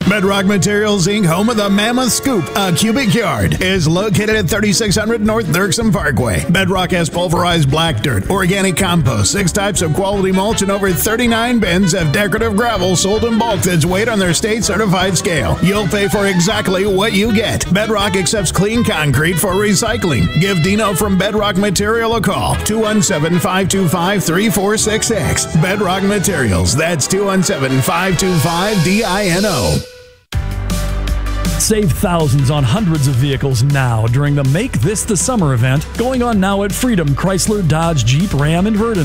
Bedrock Materials, Inc., home of the Mammoth Scoop, a cubic yard, is located at 3600 North Dirksen Parkway. Bedrock has pulverized black dirt, organic compost, 6 types of quality mulch, and over 39 bins of decorative gravel sold in bulk that's weighed on their state-certified scale. You'll pay for exactly what you get. Bedrock accepts clean concrete for recycling. Give Dino from Bedrock Material a call, 217-525-3466. Bedrock Materials, that's 217-525-DINO. Save thousands on hundreds of vehicles now during the Make This the Summer event going on now at Freedom Chrysler, Dodge, Jeep, Ram, and Verdant.